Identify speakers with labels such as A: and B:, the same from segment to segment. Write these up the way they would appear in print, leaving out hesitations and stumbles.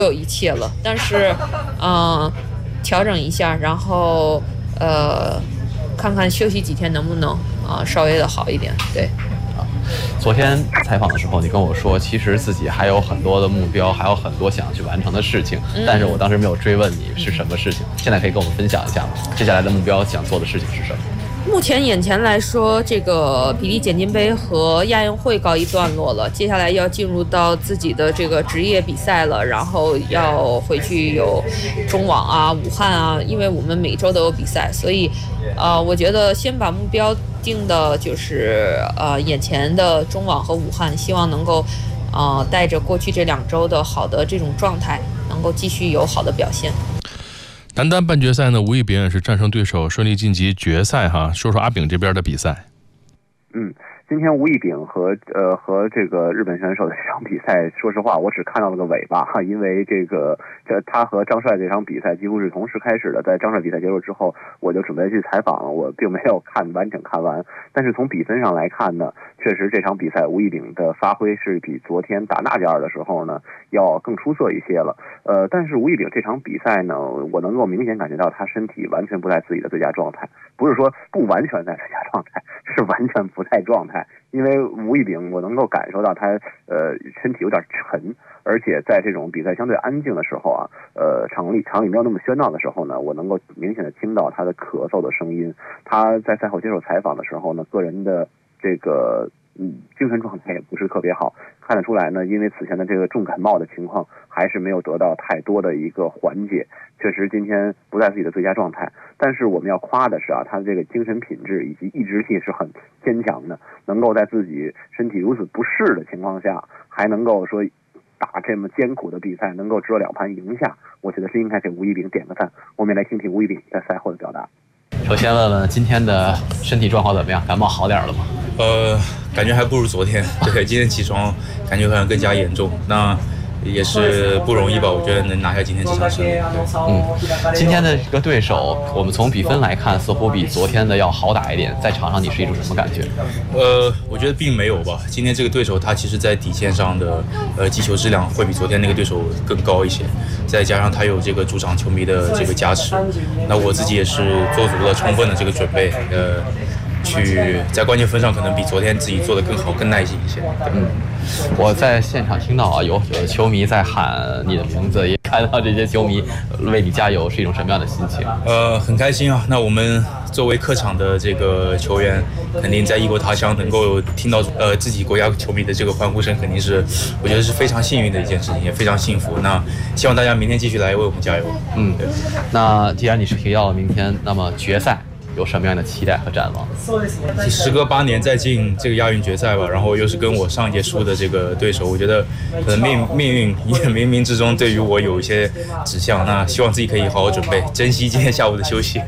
A: 有一切了，但是，调整一下，然后看看休息几天能不能稍微的好一点。对。
B: 昨天采访的时候，你跟我说，其实自己还有很多的目标，还有很多想去完成的事情，但是我当时没有追问你是什么事情。现在可以跟我们分享一下吗？接下来的目标想做的事情是什么？
A: 目前眼前来说，这个比利简金杯和亚运会告一段落了，接下来要进入到自己的这个职业比赛了，然后要回去有中网啊、武汉啊，因为我们每周都有比赛，所以我觉得先把目标定的就是眼前的中网和武汉，希望能够带着过去这2周的好的这种状态，能够继续有好的表现。
C: 男单半决赛呢，吴亦丙也是战胜对手，顺利晋级决赛哈。说说阿丙这边的比赛。
D: 今天吴亦丙和这个日本选手的这场比赛，说实话我只看到了个尾巴哈，因为他和张帅这场比赛几乎是同时开始的，在张帅比赛结束之后，我就准备去采访了，我并没有完整看完。但是从比分上来看呢，确实这场比赛吴亦丙的发挥是比昨天打纳吉尔的时候呢要更出色一些了。但是吴亦丙这场比赛呢，我能够明显感觉到他身体完全不在自己的最佳状态，不是说不完全在最佳状态，是完全不在状态。因为吴亦丙，我能够感受到他身体有点沉，而且在这种比赛相对安静的时候啊，场里没有那么喧闹的时候呢，我能够明显的听到他的咳嗽的声音。他在赛后接受采访的时候呢，个人的这个精神状态也不是特别好，看得出来呢，因为此前的这个重感冒的情况还是没有得到太多的一个缓解，确实今天不在自己的最佳状态。但是我们要夸的是他的这个精神品质以及意志力是很坚强的，能够在自己身体如此不适的情况下，还能够说打这么艰苦的比赛，能够只有2盘赢下，我觉得是应该给吴亦丙点个赞。我们来听听吴亦丙在赛后的表达。
B: 首先问问今天的身体状况怎么样？感冒好点了吗？
E: 感觉还不如昨天。对，今天起床感觉好像更加严重。那也是不容易吧？我觉得能拿下今天这场胜利。
B: 今天的这个对手，我们从比分来看，似乎比昨天的要好打一点。在场上你是一种什么感觉？
E: 我觉得并没有吧。今天这个对手他其实在底线上的击球质量会比昨天那个对手更高一些，再加上他有这个主场球迷的这个加持，那我自己也是做足了充分的这个准备，去在关键分上可能比昨天自己做得更好、更耐心一些。
B: 我在现场听到有球迷在喊你的名字，也看到这些球迷为你加油，是一种什么样的心情？
E: 很开心啊。那我们作为客场的这个球员，肯定在异国他乡能够听到自己国家球迷的这个欢呼声，肯定是我觉得是非常幸运的一件事情，也非常幸福。那希望大家明天继续来为我们加油。
B: 对。那既然你是提到了明天，那么决赛有什么样的期待和展望？
E: 时隔8年再进这个亚运决赛吧，然后又是跟我上一届输的这个对手，我觉得可能命运也冥冥之中对于我有一些指向。那希望自己可以好好准备，珍惜今天下午的休息。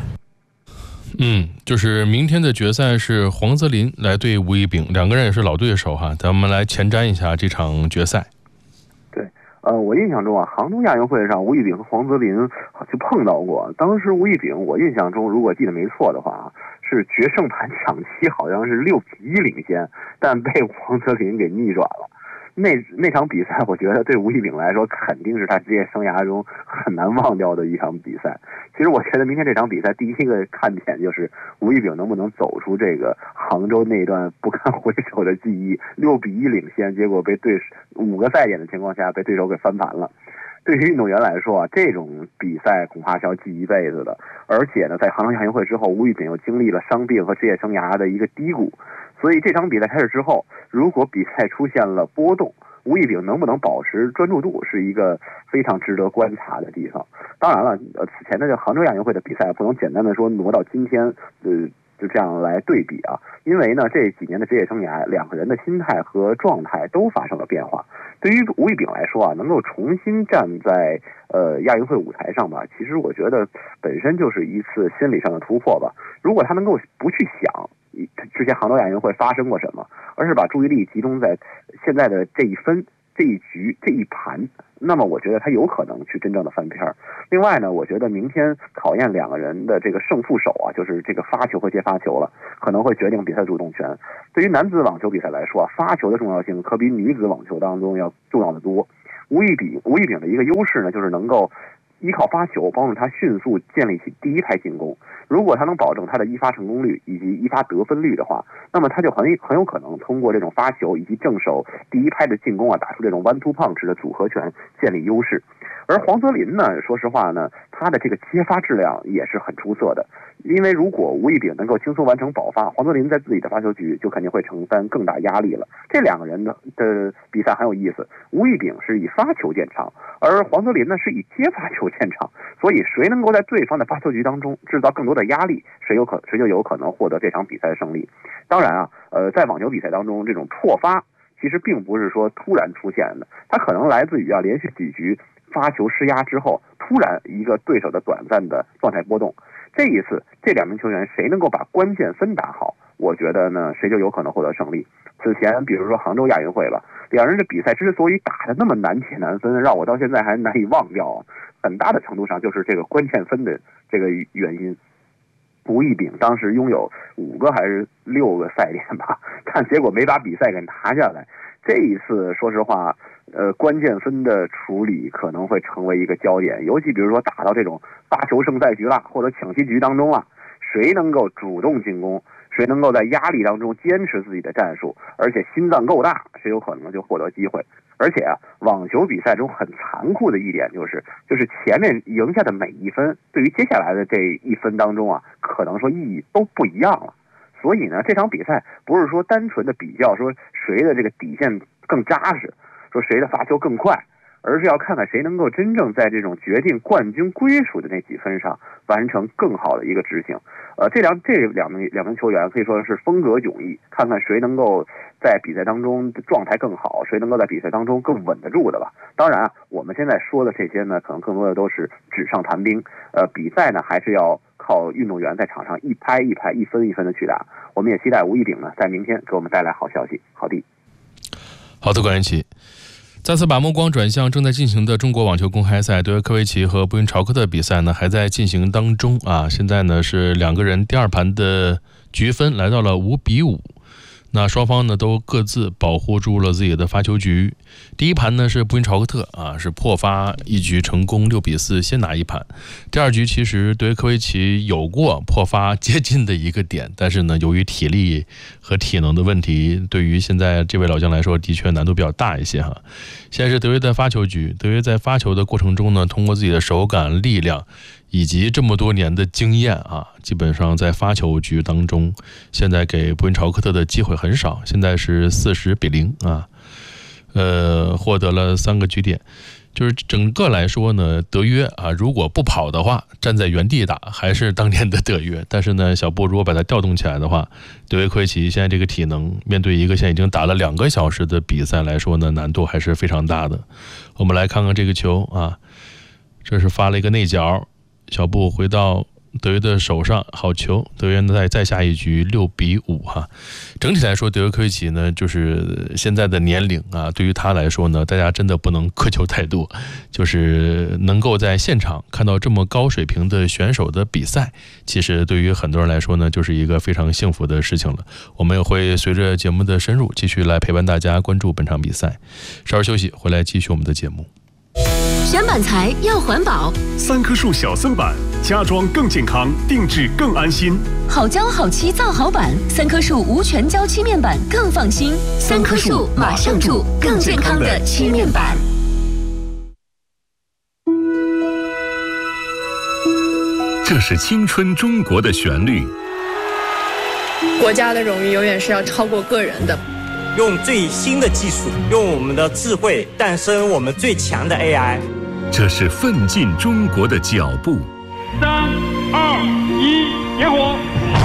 C: 就是明天的决赛是黄泽林来对吴亦丙，两个人也是老对手哈。咱们来前瞻一下这场决赛。
D: 我印象中杭州亚运会上吴亦丙和黄泽林就碰到过。当时吴亦丙，我印象中如果记得没错的话，是决胜盘抢七好像是6-1领先，但被黄泽林给逆转了。那场比赛，我觉得对吴亦丙来说肯定是他职业生涯中很难忘掉的一场比赛。其实我觉得明天这场比赛第一个看点就是吴亦丙能不能走出这个杭州那段不堪回首的记忆，6-1领先，结果被5个赛点的情况下被对手给翻盘了。对于运动员来说这种比赛恐怕是要记一辈子的。而且呢，在杭州亚运会之后，吴亦丙又经历了伤病和职业生涯的一个低谷，所以这场比赛开始之后，如果比赛出现了波动，吴亦丙能不能保持专注度是一个非常值得观察的地方。当然了，此前的这杭州亚运会的比赛不能简单的说挪到今天，就这样来对比因为呢这几年的职业生涯，两个人的心态和状态都发生了变化。对于吴亦丙来说能够重新站在亚运会舞台上吧，其实我觉得本身就是一次心理上的突破吧。如果他能够不去想之前杭州亚运会发生过什么，而是把注意力集中在现在的这一分、这一局、这一盘，那么我觉得他有可能去真正的翻篇。另外呢，我觉得明天考验两个人的这个胜负手就是这个发球和接发球了，可能会决定比赛主动权。对于男子网球比赛来说发球的重要性可比女子网球当中要重要的多。 吴玉丙的一个优势呢，就是能够依靠发球帮助他迅速建立起第一拍进攻。如果他能保证他的一发成功率以及一发得分率的话，那么他就很有可能通过这种发球以及正手第一拍的进攻打出这种 1-2 punch 的组合拳建立优势。而黄泽林呢，说实话呢，他的这个接发质量也是很出色的。因为如果吴玉丙能够轻松完成保发，黄泽林在自己的发球局就肯定会承担更大压力了。这两个人的比赛很有意思，吴玉丙是以发球见长，而黄泽林呢是以接发球见长，所以谁能够在对方的发球局当中制造更多的压力，谁就有可能获得这场比赛的胜利。当然啊，在网球比赛当中，这种错发其实并不是说突然出现的，它可能来自于连续几局发球施压之后，突然一个对手的短暂的状态波动。这一次这两名球员谁能够把关键分打好，我觉得呢谁就有可能获得胜利。此前比如说杭州亚运会吧，两人的比赛之所以打得那么难解难分，让我到现在还难以忘掉啊，很大的程度上就是这个关键分的这个原因。吴玉丙当时拥有5个还是6个赛点吧，但结果没把比赛给拿下来。这一次说实话关键分的处理可能会成为一个焦点，尤其比如说打到这种发球胜赛局了或者抢七局当中了，谁能够主动进攻，谁能够在压力当中坚持自己的战术，而且心脏够大，谁有可能就获得机会。而且网球比赛中很残酷的一点就是前面赢下的每一分对于接下来的这一分当中可能说意义都不一样了。所以呢，这场比赛不是说单纯的比较说谁的这个底线更扎实，说谁的发球更快，而是要看看谁能够真正在这种决定冠军归属的那几分上完成更好的一个执行。这两名球员可以说是风格迥异，看看谁能够在比赛当中状态更好，谁能够在比赛当中更稳得住的吧。当然我们现在说的这些呢，可能更多的都是纸上谈兵。比赛呢还是要靠运动员在场上一拍一拍、一分一分的去打。我们也期待吴玉丙呢在明天给我们带来好消息。好
C: 的，关元奇。再次把目光转向正在进行的中国网球公开赛，德约科维奇和布云朝科特比赛呢还在进行当中啊。现在呢是两个人第二盘的局分来到了5-5。那双方呢都各自保护住了自己的发球局。第一盘呢是布云朝科特是破发一局成功6-4先拿一盘。第二局其实德约科维奇有过破发接近的一个点，但是呢由于体力和体能的问题，对于现在这位老将来说的确难度比较大一些哈。现在是德约的发球局，德约在发球的过程中呢，通过自己的手感、力量以及这么多年的经验基本上在发球局当中，现在给布云朝科特的机会很少。现在是40-0获得了3个局点。就是整个来说呢，德约如果不跑的话，站在原地打还是当年的德约。但是呢，小布如果把它调动起来的话，德约科维奇现在这个体能，面对一个现在已经打了2个小时的比赛来说呢，难度还是非常大的。我们来看看这个球这是发了一个内角，小布回到德约的手上，好球。德约呢再下一局6-5整体来说，德约科维奇呢就是现在的年龄对于他来说呢，大家真的不能苛求太多，就是能够在现场看到这么高水平的选手的比赛，其实对于很多人来说呢，就是一个非常幸福的事情了。我们也会随着节目的深入，继续来陪伴大家关注本场比赛。稍事休息，回来继续我们的节目。
F: 选板材要环保
G: ，3棵树小森板，家装更健康，定制更安心。
F: 好胶好漆造好板，3棵树无全胶漆面板更放心。3棵树马上住更健康的漆面板。
G: 这是青春中国的旋律。
H: 国家的荣誉永远是要超过个人的。
I: 用最新的技术，用我们的智慧诞生我们最强的 AI。
G: 这是奋进中国的脚步。
J: 3、2、1，点火！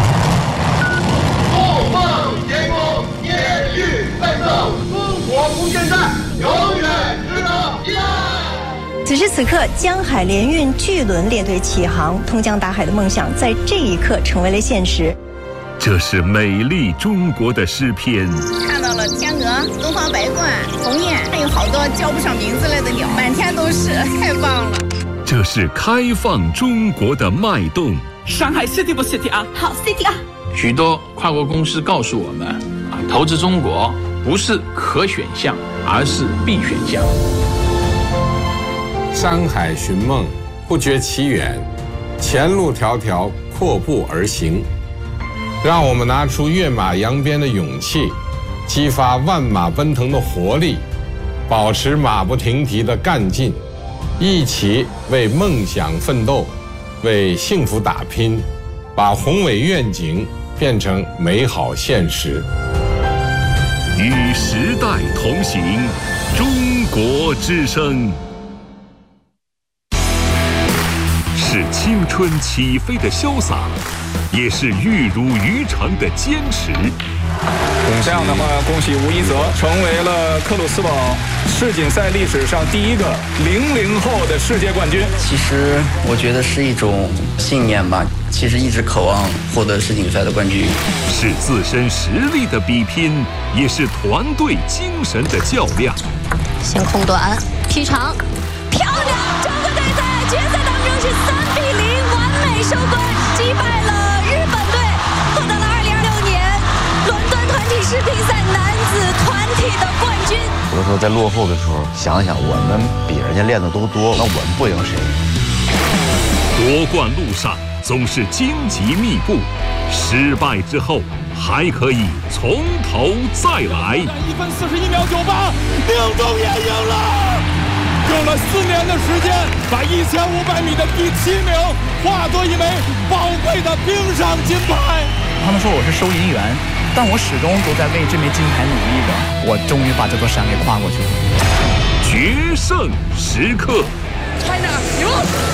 K: 梦梦天空，天域奋斗，中国无限战，永远值得依赖。
L: 此时此刻，江海联运巨轮列队起航，通江达海的梦想在这一刻成为了现实。
G: 这是美丽中国的诗篇。
M: 看到了天鹅、东方白鹳、鸿雁，还有好多叫不上名字来的鸟，满天都是，太棒了。
G: 这是开放中国的脉动。
N: 上海 City 不 City
M: 好 City
N: 许多跨国公司告诉我们投资中国不是可选项，而是必选项。
O: 山海寻梦，不觉其远，前路迢迢，阔步而行。让我们拿出跃马扬鞭的勇气，激发万马奔腾的活力，保持马不停蹄的干劲，一起为梦想奋斗，为幸福打拼，把宏伟愿景变成美好现实。
P: 与时代同行，中国之声。是青春起飞的潇洒，也是玉如渔场的坚持。
Q: 这样的话，恭喜吴一泽成为了克鲁斯堡世锦赛历史上第一个00后的世界冠军。
R: 其实我觉得是一种信念吧，其实一直渴望获得世锦赛的冠军。
P: 是自身实力的比拼，也是团队精神的较量。
S: 先空短，劈长，漂亮！中国队在决赛当中是3-0完美收官，击败了日本队，获得了2026年伦敦团体世乒赛男子团体的冠军。
T: 有的时候在落后的时候，想想我们比人家练的都多，那我们不赢谁？
P: 夺冠路上总是荆棘密布，失败之后还可以从头再来。
J: 1分41秒98，宁中也赢了。用了4年的时间，把1500米的第7名化作一枚宝贵的冰上金牌。
U: 他们说我是收银员，但我始终都在为这枚金牌努力着。我终于把这座山给跨过去了。
P: 决胜时刻
J: ，China 赢了。